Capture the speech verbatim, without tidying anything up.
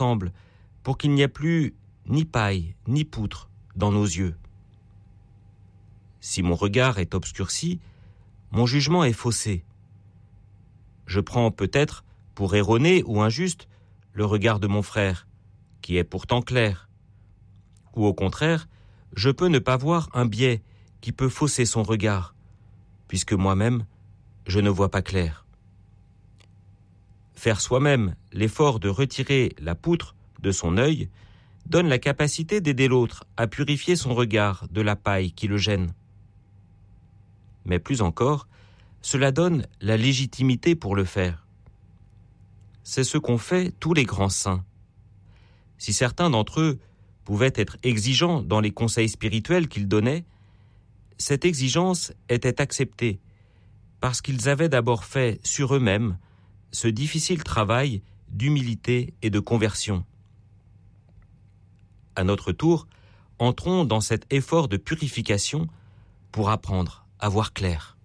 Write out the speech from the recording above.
ensemble pour qu'il n'y ait plus ni paille ni poutre dans nos yeux. Si mon regard est obscurci, mon jugement est faussé. Je prends peut-être pour erroné ou injuste le regard de mon frère, qui est pourtant clair. Ou au contraire, je peux ne pas voir un biais qui peut fausser son regard, puisque moi-même, je ne vois pas clair. Faire soi-même l'effort de retirer la poutre de son œil donne la capacité d'aider l'autre à purifier son regard de la paille qui le gêne. Mais plus encore, cela donne la légitimité pour le faire. C'est ce qu'ont fait tous les grands saints. Si certains d'entre eux pouvaient être exigeants dans les conseils spirituels qu'ils donnaient, cette exigence était acceptée parce qu'ils avaient d'abord fait sur eux-mêmes ce difficile travail d'humilité et de conversion. À notre tour, entrons dans cet effort de purification pour apprendre à voir clair.